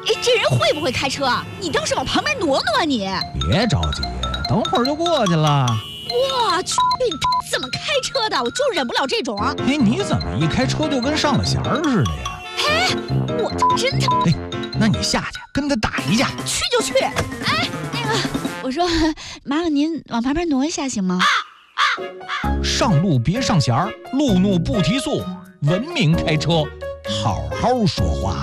这人会不会开车啊？你倒是往旁边挪挪啊你！ 别着急，等会儿就过去了。 我去，你怎么开车的？我就忍不了这种。 哎，你怎么一开车就跟上了弦儿似的呀？ 哎，我真的。 哎，那你下去跟他打一架。 去就去。哎，那个，我说，麻烦您往旁边挪一下行吗？ 上路别上弦儿，路怒不提速，文明开车，好好说话。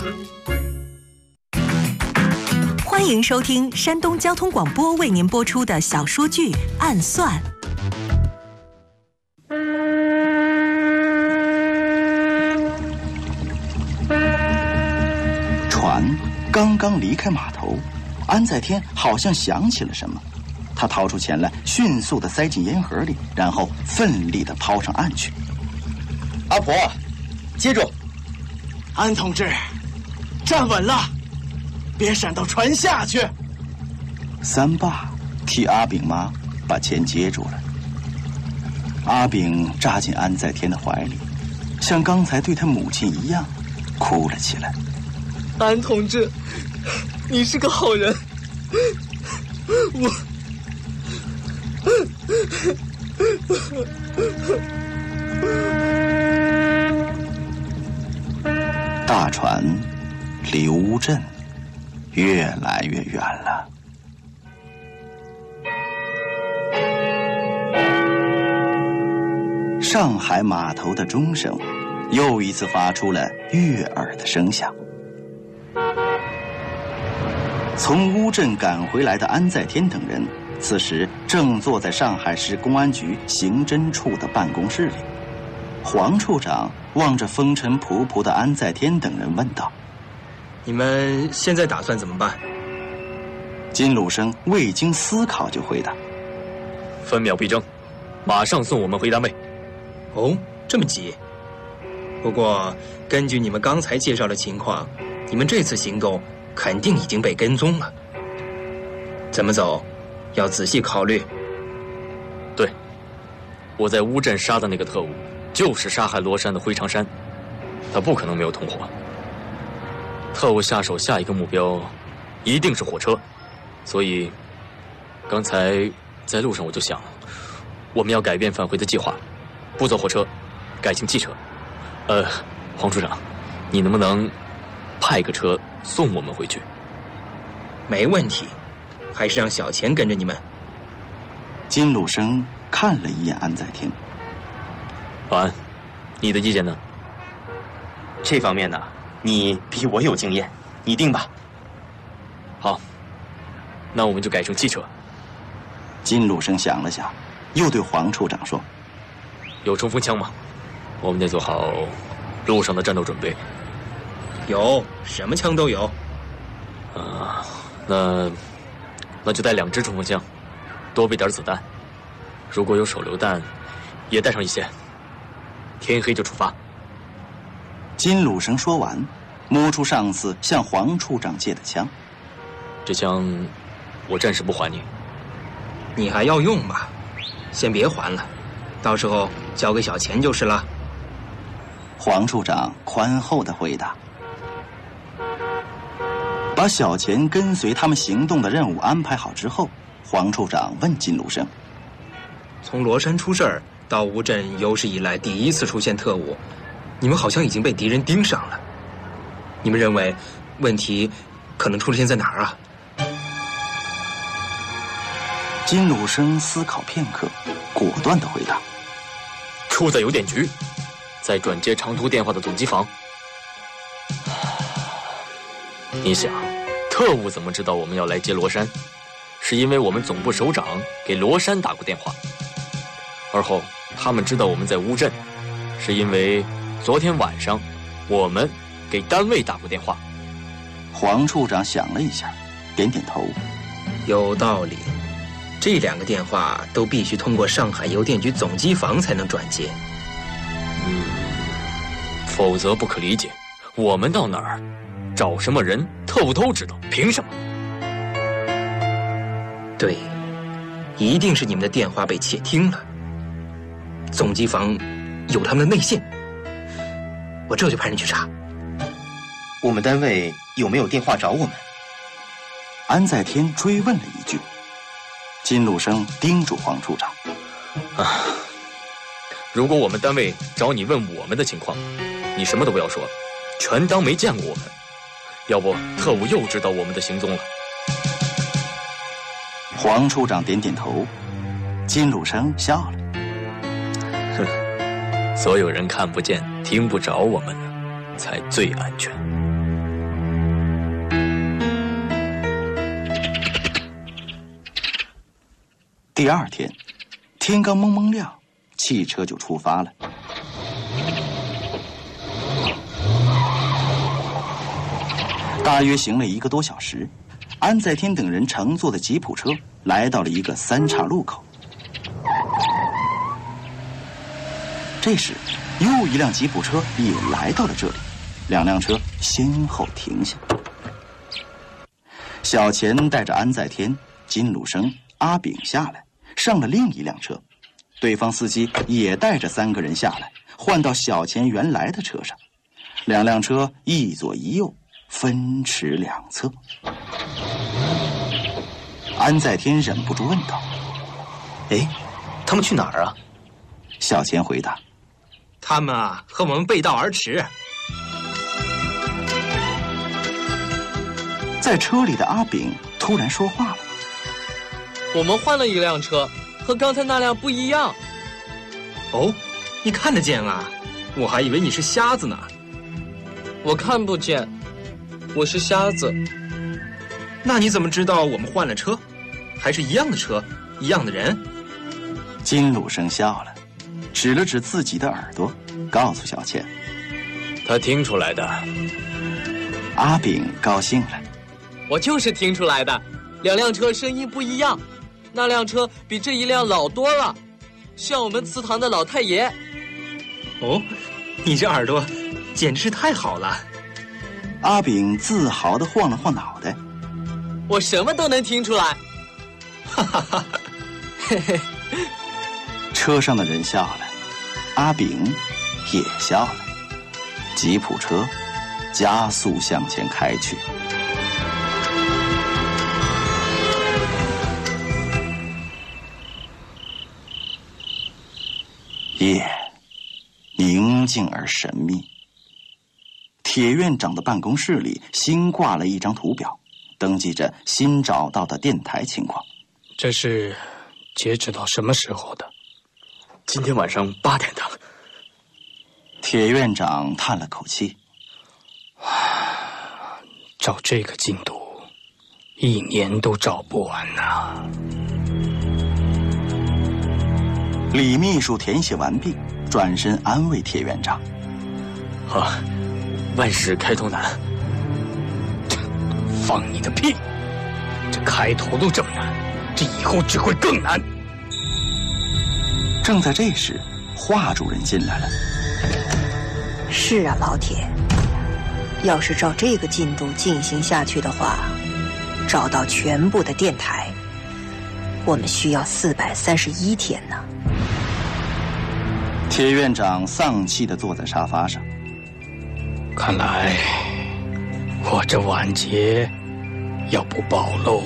欢迎收听山东交通广播为您播出的小说剧《暗算》。 船刚刚离开码头，安在天好像想起了什么，他掏出钱来，迅速地塞进烟盒里，然后奋力地抛上岸去。 阿婆，接住！ 安同志，站稳了，别闪到船下去。 三爸替阿炳妈把钱接住了。阿炳扎进安在天的怀里，像刚才对他母亲一样，哭了起来。 安同志，你是个好人， 大船离乌镇越来越远了。上海码头的钟声又一次发出了悦耳的声响。从乌镇赶回来的安在天等人，此时正坐在上海市公安局刑侦处的办公室里。黄处长望着风尘仆仆的安在天等人问道：“ 你们现在打算怎么办？” 金鲁生未经思考就回答：“ 分秒必争，马上送我们回单位。” 哦，这么急？不过根据你们刚才介绍的情况，你们这次行动肯定已经被跟踪了。怎么走，要仔细考虑。 对，我在乌镇杀的那个特务，就是杀害罗山的灰长山，他不可能没有同伙。特务下手下一个目标，一定是火车，所以，刚才在路上我就想，我们要改变返回的计划，不坐火车，改行汽车。黄处长，你能不能派个车送我们回去？ 没问题，还是让小钱跟着你们。 金鲁生看了一眼安在天。 保安，你的意见呢？ 这方面呢，你比我有经验，你定吧。 好，那我们就改成汽车。 金鲁生想了想，又对黄处长说：“ 有冲锋枪吗？我们得做好路上的战斗准备。” 有，什么枪都有。 那就带2支冲锋枪，多备点子弹。如果有手榴弹，也带上一些。天黑就出发。 金鲁生说完，摸出上次向黄处长借的枪。 这枪我暂时不还你。 你还要用吧？先别还了，到时候交给小钱就是了。 黄处长宽厚地回答。把小钱跟随他们行动的任务安排好之后，黄处长问金鲁生：“ 从罗山出事儿到乌镇有史以来第一次出现特务，你们好像已经被敌人盯上了。你们认为问题可能出现在哪儿啊？” 金鲁生思考片刻，果断地回答：“ 出在邮电局，在转接长途电话的总机房。你想，特务怎么知道我们要来接罗山？是因为我们总部首长给罗山打过电话。而后他们知道我们在乌镇，是因为昨天晚上我们给单位打过电话。” 黄处长想了一下，点点头：“ 有道理。这2个电话都必须通过上海邮电局总机房才能转接。 否则不可理解，我们到哪儿找什么人，特务都知道，凭什么？” 对，一定是你们的电话被窃听了。总机房有他们的内线，我这就派人去查。 我们单位有没有电话找我们？ 安在天追问了一句。金路生叮嘱黄处长： 如果我们单位找你问我们的情况，你什么都不要说，全当没见过我们，要不特务又知道我们的行踪了。 黄处长点点头，金路生笑了。 所有人看不见、听不着我们的，才最安全。 第二天，天刚蒙蒙亮，汽车就出发了。大约行了1个多小时，安在天等人乘坐的吉普车来到了一个3岔路口。这时，又一辆吉普车也来到了这里，2辆车先后停下。小钱带着安在天、金路生、阿炳下来，上了另一辆车，对方司机也带着3个人下来，换到小钱原来的车上。2辆车一左一右，分驰两侧。安在天忍不住问道：“ 哎，他们去哪儿啊？” 小钱回答：“ 他们啊，和我们背道而驰。” 在车里的阿炳突然说话了：“ 我们换了一辆车，和刚才那辆不一样。” 哦，你看得见啊？我还以为你是瞎子呢。 我看不见，我是瞎子。 那你怎么知道我们换了车？还是一样的车，一样的人？ 金路生笑了，指了指自己的耳朵，告诉小倩：“ 他听出来的。” 阿炳高兴了：“ 我就是听出来的，2辆车声音不一样，那辆车比这一辆老多了，像我们祠堂的老太爷。” 哦，你这耳朵简直是太好了。 阿炳自豪地晃了晃脑袋：“ 我什么都能听出来。” 哈哈哈， 嘿嘿。 车上的人笑了，阿炳也笑了。吉普车加速向前开去。夜宁静而神秘。铁院长的办公室里新挂了一张图表，登记着新找到的电台情况。 这是截止到什么时候的？ 今天晚上8点的。 铁院长叹了口气：“ 照这个进度，1年都找不完呐。” 李秘书填写完毕，转身安慰铁院长：“ 万事开头难。” 放你的屁！这开头都这么难，这以后只会更难。 正在这时，华主任进来了。 是啊，老铁，要是照这个进度进行下去的话，找到全部的电台，我们需要431天呢。 铁院长丧气地坐在沙发上。 看来我这晚节要不保喽。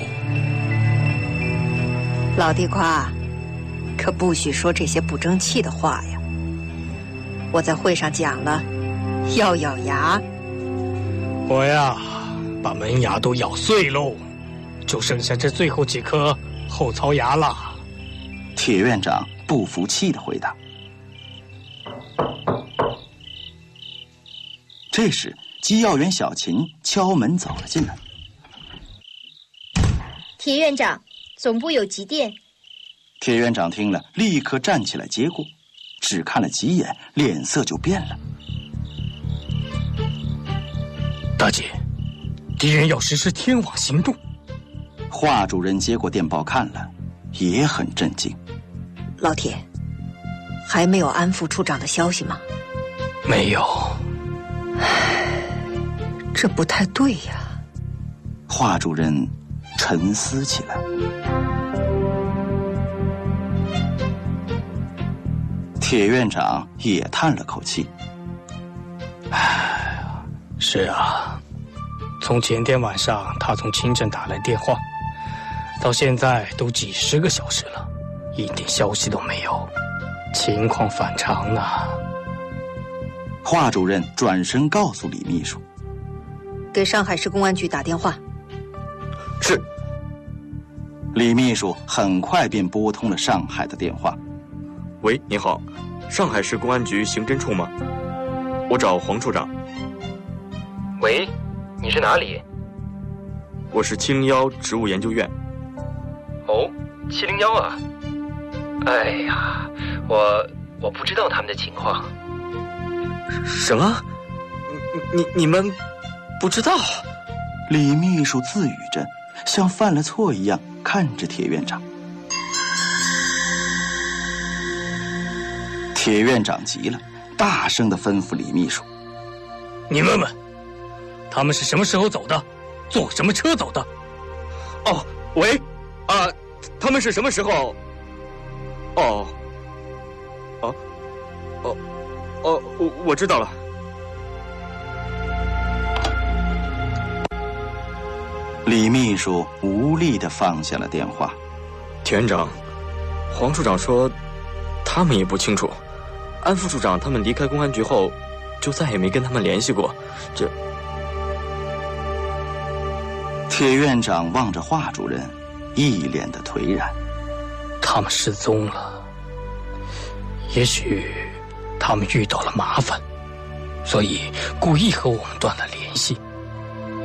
老地瓜，可不许说这些不争气的话呀！我在会上讲了，要咬牙。 我呀，把门牙都咬碎喽，就剩下这最后几颗后槽牙了。 铁院长不服气地回答。这时，机要员小秦敲门走了进来。 铁院长，总部有急电。 铁院长听了，立刻站起来接过，只看了几眼，脸色就变了。 大姐，敌人要实施天网行动。 华主任接过电报看了，也很震惊。 老铁，还没有安副处长的消息吗？ 没有。 这不太对呀。 华主任沉思起来。铁院长也叹了口气。 是啊， 从前天晚上他从清镇打来电话，到现在都几10个小时了，一点消息都没有，情况反常呢。 华主任转身告诉李秘书：“ 给上海市公安局打电话。” 是。 李秘书很快便拨通了上海的电话。 喂，你好，上海市公安局刑侦处吗？我找黄处长。 喂，你是哪里？ 我是701植物研究院。 哦，701啊。哎呀，我不知道他们的情况。 什么？你们不知道？ 李秘书自语着，像犯了错一样看着铁院长。铁院长急了，大声地吩咐李秘书：“ 你问问，他们是什么时候走的？坐什么车走的？” 哦，喂，他们是什么时候？我知道了。 李秘书无力地放下了电话。 铁院长，黄处长说，他们也不清楚。安副处长他们离开公安局后，就再也没跟他们联系过。这…… 铁院长望着华主任，一脸的颓然。 他们失踪了，也许他们遇到了麻烦，所以故意和我们断了联系。